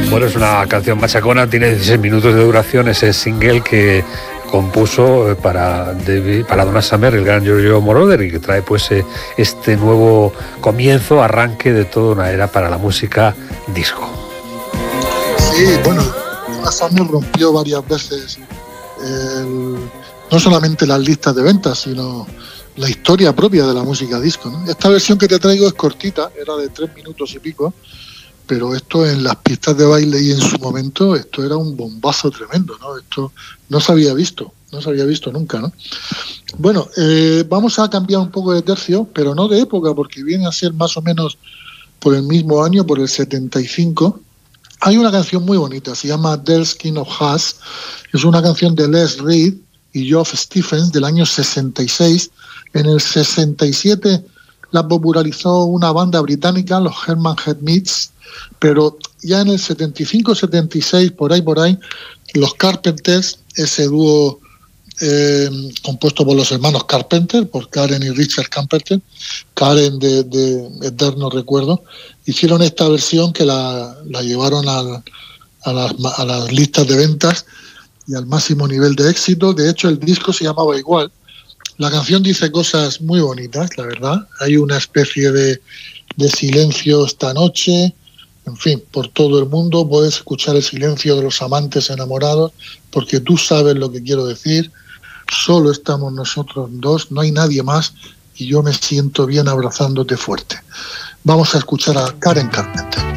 Bueno, es una canción machacona, tiene 16 minutos de duración, ese single que compuso para Donna Summer, el gran Giorgio Moroder, y que trae pues este nuevo comienzo, arranque de toda una era para la música disco. Sí, bueno, Donna Summer rompió varias veces no solamente las listas de ventas, sino la historia propia de la música disco, ¿no? Esta versión que te traigo es cortita, era de 3 minutos y pico, pero esto en las pistas de baile y en su momento, esto era un bombazo tremendo, ¿no? Esto no se había visto nunca, ¿no? Bueno, vamos a cambiar un poco de tercio, pero no de época, porque viene a ser más o menos por el mismo año, por el 75. Hay una canción muy bonita, se llama There's King of Us, es una canción de Les Reed y Geoff Stephens del año 66. En el 67 la popularizó una banda británica, los Herman Headmeats, pero ya en el 75-76, por ahí, los Carpenters, ese dúo compuesto por los hermanos Carpenter, por Karen y Richard Carpenter, Karen de eterno recuerdo, hicieron esta versión que la llevaron a las listas de ventas y al máximo nivel de éxito. De hecho, el disco se llamaba igual. La canción dice cosas muy bonitas, la verdad. Hay una especie de silencio esta noche. En fin, por todo el mundo puedes escuchar el silencio de los amantes enamorados, porque tú sabes lo que quiero decir. Solo estamos nosotros dos, no hay nadie más, y yo me siento bien abrazándote fuerte. Vamos a escuchar a Karen Carpenter.